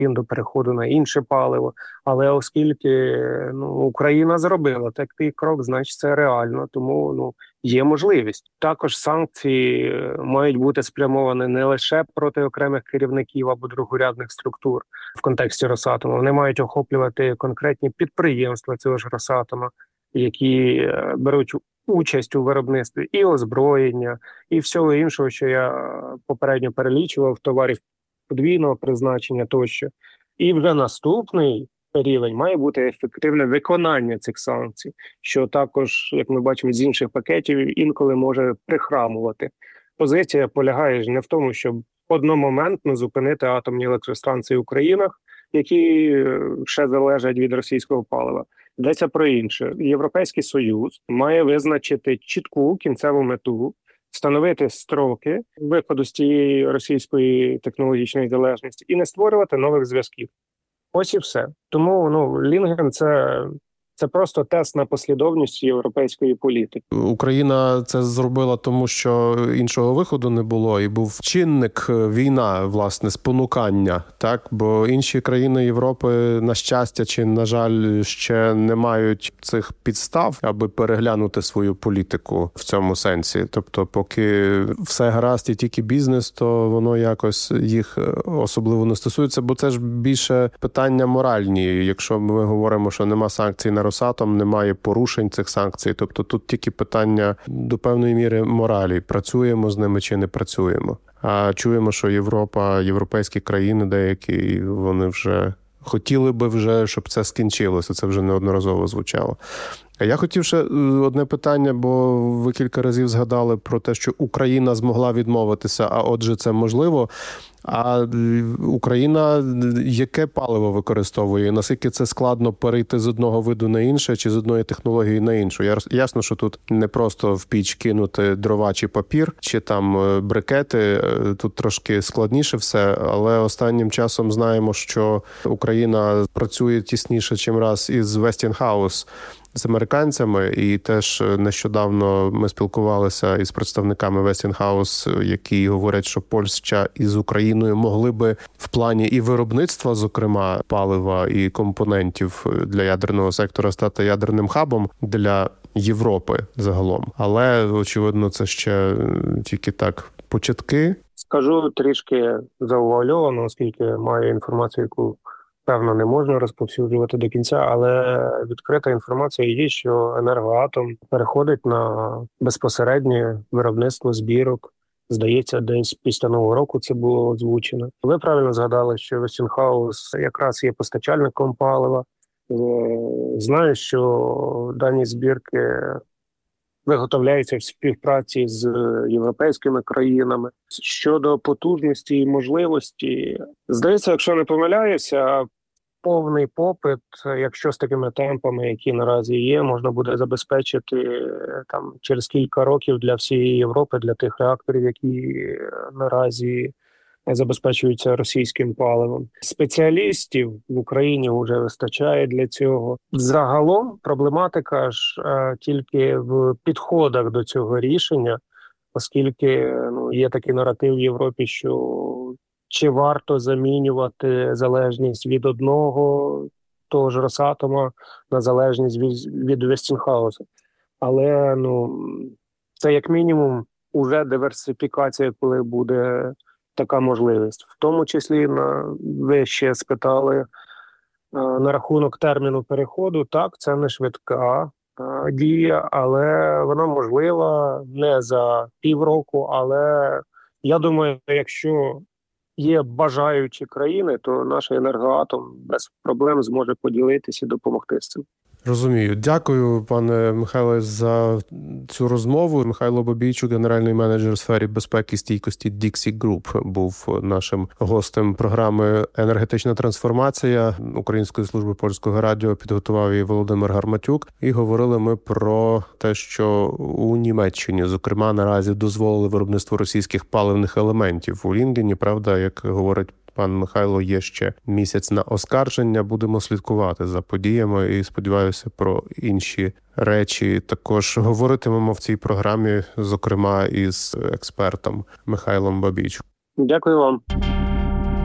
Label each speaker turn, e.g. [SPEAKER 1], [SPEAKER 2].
[SPEAKER 1] до переходу на інше паливо. Але оскільки Україна зробила такий крок, значить це реально, тому є можливість. Також санкції мають бути спрямовані не лише проти окремих керівників або другорядних структур в контексті Росатому. Вони мають охоплювати конкретні підприємства цього ж Росатома, які беруть участь у виробництві і озброєння, і всього іншого, що я попередньо перелічував, товарів подвійного призначення тощо. І вже наступний рівень має бути ефективне виконання цих санкцій, що також, як ми бачимо з інших пакетів, інколи може прихрамувати. Позиція полягає ж не в тому, щоб одномоментно зупинити атомні електростанції в Українах, які ще залежать від російського палива. Йдеться про інше. Європейський Союз має визначити чітку кінцеву мету, встановити строки виходу з цієї російської технологічної залежності і не створювати нових зв'язків. Ось і все. Тому Лінген – це просто тест на послідовність європейської політики.
[SPEAKER 2] Україна це зробила тому, що іншого виходу не було, і був чинник війна, власне, спонукання, так? Бо інші країни Європи, на щастя чи, на жаль, ще не мають цих підстав, аби переглянути свою політику в цьому сенсі. Тобто, поки все гаразд і тільки бізнес, то воно якось їх особливо не стосується, бо це ж більше питання моральні. Якщо ми говоримо, що нема санкцій на Росатом, немає порушень цих санкцій. Тобто тут тільки питання до певної міри моралі. Працюємо з ними чи не працюємо. А чуємо, що Європа, європейські країни деякі, вони вже хотіли би вже, щоб це скінчилося. Це вже неодноразово звучало. А я хотів ще одне питання, бо ви кілька разів згадали про те, що Україна змогла відмовитися, а отже це можливо. А Україна яке паливо використовує? Наскільки це складно перейти з одного виду на інше чи з одної технології на іншу? Ясно, що тут не просто в піч кинути дрова чи папір, чи там брикети. Тут трошки складніше все, але останнім часом знаємо, що Україна працює тісніше чимраз із Westinghouse, з американцями, і теж нещодавно ми спілкувалися із представниками Westinghouse, які говорять, що Польща із Україною могли би в плані і виробництва, зокрема, палива і компонентів для ядерного сектора стати ядерним хабом для Європи загалом. Але, очевидно, це ще тільки так початки.
[SPEAKER 1] Скажу трішки заувальовано, оскільки маю інформацію, яку певно, не можна розповсюджувати до кінця, але відкрита інформація є, що «Енергоатом» переходить на безпосереднє виробництво збірок. Здається, десь після Нового року це було озвучено. Ви правильно згадали, що Westinghouse якраз є постачальником палива. Знаю, що дані збірки виготовляються в співпраці з європейськими країнами. Щодо потужності і можливості, здається, якщо не помиляюся, повний попит, якщо з такими темпами, які наразі є, можна буде забезпечити там через кілька років для всієї Європи, для тих реакторів, які наразі забезпечуються російським паливом. Спеціалістів в Україні вже вистачає для цього. Загалом проблематика ж тільки в підходах до цього рішення, оскільки є такий наратив в Європі, що чи варто замінювати залежність від одного того ж Росатома на залежність від Westinghouse. Але це як мінімум уже диверсифікація, коли буде така можливість. В тому числі ви ще спитали на рахунок терміну переходу. Так, це не швидка дія, але вона можлива не за півроку, але я думаю, якщо є бажаючі країни, то наш «Енергоатом» без проблем зможе поділитися і допомогти з цим.
[SPEAKER 2] Розумію. Дякую, пане Михайле, за цю розмову. Михайло Бабійчук, генеральний менеджер у сфері безпеки і стійкості Dixie Group, був нашим гостем програми «Енергетична трансформація» Української служби Польського радіо. Підготував її Володимир Гарматюк. І говорили ми про те, що у Німеччині, зокрема, наразі дозволили виробництво російських паливних елементів у Лінгені. Правда, як говорить пан Михайло, є ще місяць на оскарження. Будемо слідкувати за подіями і, сподіваюся, про інші речі також говоритимемо в цій програмі, зокрема із експертом Михайлом Бабійчуком.
[SPEAKER 1] Дякую вам.